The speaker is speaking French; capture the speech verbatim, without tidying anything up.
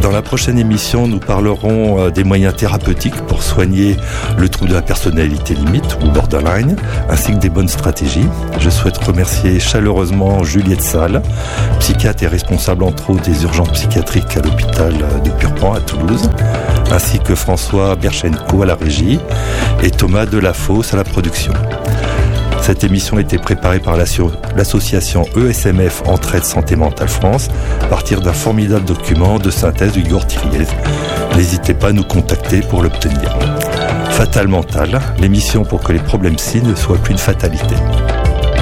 Dans la prochaine émission, nous parlerons des moyens thérapeutiques pour soigner le trouble de la personnalité limite ou borderline, ainsi que des bonnes stratégies. Je souhaite remercier chaleureusement Juliette Salle, psychiatre et responsable entre autres des urgences psychiatriques à l'hôpital de Purpan à Toulouse, ainsi que François Berchenko à la régie et Thomas Delafosse à la production. Cette émission a été préparée par l'association E S M F Entraide Santé Mentale France à partir d'un formidable document de synthèse d'Igor Tyriez. N'hésitez pas à nous contacter pour l'obtenir. Fatal Mental, l'émission pour que les problèmes psy ne soient plus une fatalité.